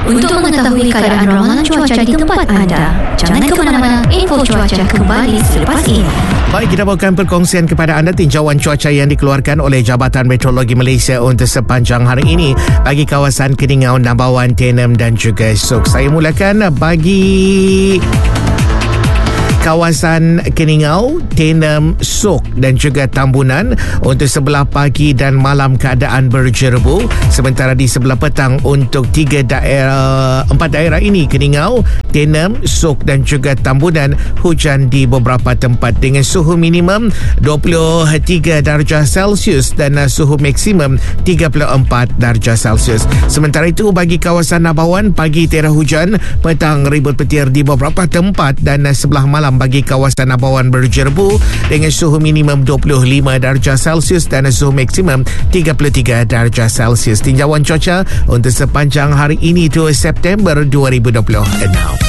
Untuk mengetahui keadaan ramalan cuaca di tempat anda, jangan ke mana-mana, info cuaca kembali selepas ini. Baik, kita bawakan perkongsian kepada anda tinjauan cuaca yang dikeluarkan oleh Jabatan Meteorologi Malaysia untuk sepanjang hari ini bagi kawasan Keningau, Nabawan, Tenem dan juga Sok. Saya mulakan bagi kawasan Keningau, Tenem, Sok dan juga Tambunan untuk sebelah pagi dan malam keadaan berjerebu. Sementara di sebelah petang untuk 4 daerah ini, Keningau, Tenem, Sok dan juga Tambunan, hujan di beberapa tempat dengan suhu minimum 23 darjah Celsius dan suhu maksimum 34 darjah Celsius. Sementara itu bagi kawasan Nabawan, pagi tiada hujan, petang ribut petir di beberapa tempat dan sebelah malam bagi kawasan Nabawan berjerebu dengan suhu minimum 25 darjah Celsius dan suhu maksimum 33 darjah Celsius. Tinjauan cuaca untuk sepanjang hari ini 2 September 2026.